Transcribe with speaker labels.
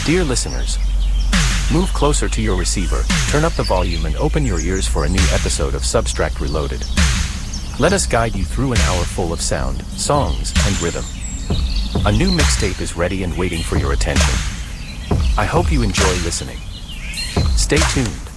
Speaker 1: Dear listeners, move closer to your receiver, turn up the volume and open your ears for a new episode of Substract Reloaded. Let us guide you through an hour full of sound, songs, and rhythm. A new mixtape is ready and waiting for your attention. I hope you enjoy listening. Stay tuned.